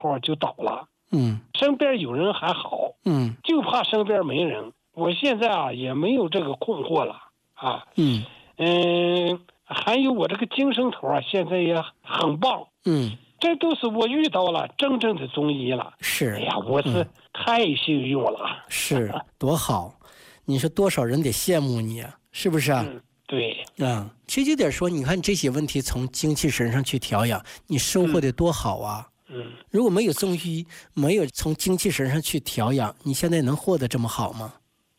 候就倒了。 嗯身边有人还好， 嗯就怕身边没人。我现在啊也没有这个困惑了啊。还有我这个精神头啊，现在也很棒。这都是我遇到了真正的中医了。 是。 哎呀，我是太幸运了。 是多好，你说多少人得羡慕你啊，是不是啊？ 对。 其实就点说，你看这些问题从精气神上去调养，你收获的多好啊。如果没有中医，没有从精气神上去调养，你现在能活得这么好吗？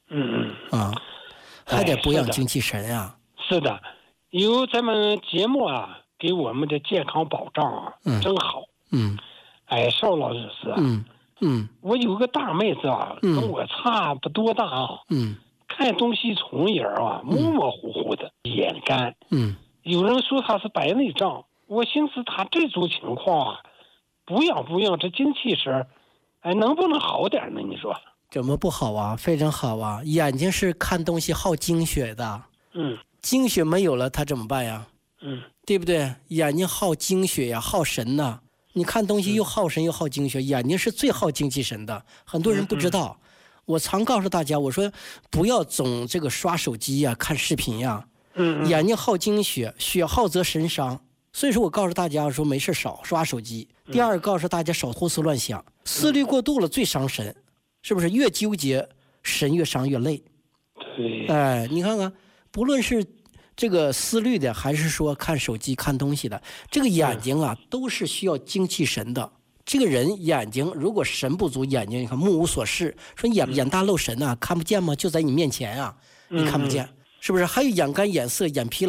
还得补养精气神啊。 是的，有咱们节目啊，给我们的健康保障啊，真好。邵老师是啊。我有个大妹子啊，跟我差不多大啊。看东西从眼啊，模模糊糊的，眼干。有人说她是白内障，我寻思她这种情况啊，补养这精气神，能不能好点呢？你说？ 怎么不好啊？非常好啊！眼睛是看东西耗精血的。精血没有了，它怎么办呀？对不对？眼睛耗精血呀，耗神呐。你看东西又耗神又耗精血，眼睛是最耗精气神的。很多人不知道。我常告诉大家，我说不要总这个刷手机呀、看视频呀。眼睛耗精血，血耗则神伤。所以说我告诉大家说，没事少刷手机。第二，告诉大家少胡思乱想，思虑过度了最伤神，是不是？越纠结，神越伤越累。 对。 你看看，不论是这个思虑的，还是说看手机看东西的，这个眼睛啊，都是需要精气神的。这个人眼睛如果神不足，眼睛你看目无所视，说眼大漏神啊，看不见吗？就在你面前啊，你看不见，是不是？还有眼干眼涩眼疲劳